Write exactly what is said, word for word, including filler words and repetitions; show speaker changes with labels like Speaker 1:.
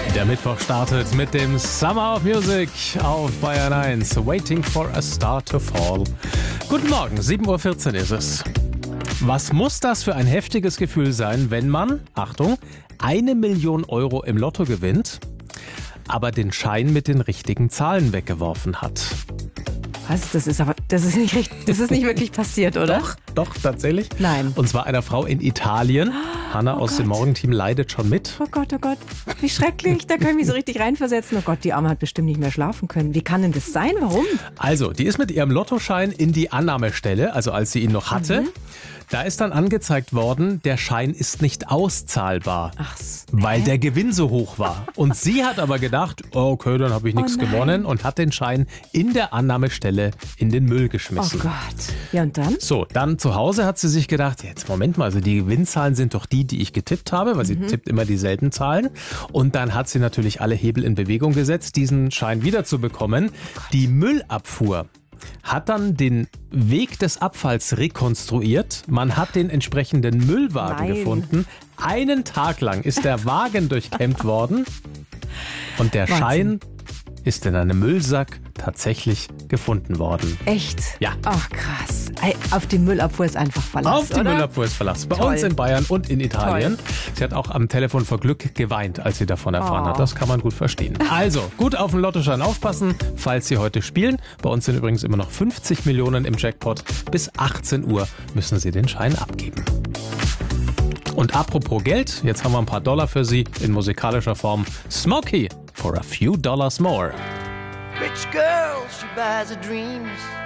Speaker 1: Der Mittwoch startet mit dem Summer of Music auf Bayern eins. Waiting for a Star to Fall. Guten Morgen, sieben Uhr vierzehn ist es. Was muss das für ein heftiges Gefühl sein, wenn man, Achtung, eine Million Euro im Lotto gewinnt, aber den Schein mit den richtigen Zahlen weggeworfen hat?
Speaker 2: Was? Das ist aber, das ist nicht richtig, das ist nicht wirklich passiert, oder?
Speaker 1: Doch, doch, tatsächlich.
Speaker 2: Nein.
Speaker 1: Und zwar einer Frau in Italien. Hanna
Speaker 2: Oh
Speaker 1: aus
Speaker 2: Gott.
Speaker 1: dem Morgenteam leidet schon mit.
Speaker 2: Oh Gott, oh Gott, wie schrecklich, da kann ich mich so richtig reinversetzen. Oh Gott, die Arme hat bestimmt nicht mehr schlafen können. Wie kann denn das sein? Warum?
Speaker 1: Also, die ist mit ihrem Lottoschein in die Annahmestelle, also als sie ihn noch hatte.
Speaker 2: Mhm.
Speaker 1: Da ist dann angezeigt worden, der Schein ist nicht auszahlbar,
Speaker 2: Ach, s-
Speaker 1: weil
Speaker 2: hä?
Speaker 1: der Gewinn so hoch war. Und sie hat aber gedacht, oh, okay, dann habe ich nichts
Speaker 2: nein.
Speaker 1: gewonnen und hat den Schein in der Annahmestelle in den Müll
Speaker 2: Oh
Speaker 1: geschmissen.
Speaker 2: Gott. Ja, und dann?
Speaker 1: So, dann zu Hause hat sie sich gedacht, jetzt Moment mal, also die Gewinnzahlen sind doch die, die ich getippt habe, weil sie tippt immer dieselben Zahlen. Und dann hat sie natürlich alle Hebel in Bewegung gesetzt, diesen Schein wiederzubekommen. Die Müllabfuhr hat dann den Weg des Abfalls rekonstruiert. Man hat den entsprechenden Müllwagen
Speaker 2: Nein.
Speaker 1: gefunden. Einen Tag lang ist der Wagen durchkämmt worden und der
Speaker 2: Wahnsinn.
Speaker 1: Schein ist in einem Müllsack tatsächlich gefunden worden.
Speaker 2: Echt?
Speaker 1: Ja.
Speaker 2: Ach, krass. Ey, auf die Müllabfuhr ist einfach Verlass,
Speaker 1: Auf die
Speaker 2: oder?
Speaker 1: Müllabfuhr ist Verlass. Bei
Speaker 2: Toll.
Speaker 1: uns in Bayern und in Italien. Sie hat auch am Telefon vor Glück geweint, als sie davon erfahren
Speaker 2: Oh.
Speaker 1: hat. Das kann man gut verstehen. Also, gut auf den Lottoschein aufpassen, falls Sie heute spielen. Bei uns sind übrigens immer noch fünfzig Millionen im Jackpot. Bis achtzehn Uhr müssen Sie den Schein abgeben. Und apropos Geld, jetzt haben wir ein paar Dollar für Sie in musikalischer Form. Smokey for a few dollars more.
Speaker 3: Rich girl, she buys her dreams.